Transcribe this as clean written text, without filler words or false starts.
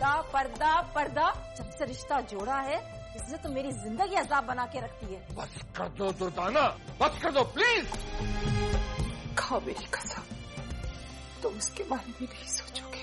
पर्दा पर्दा पर्दा, जब से रिश्ता जोड़ा है इसने तो मेरी जिंदगी अजाब बना के रखती है। बस कर दो दुर्दाना, बस कर दो प्लीज। खाओ मेरी कसम, तुम इसके बारे में नहीं सोचोगे।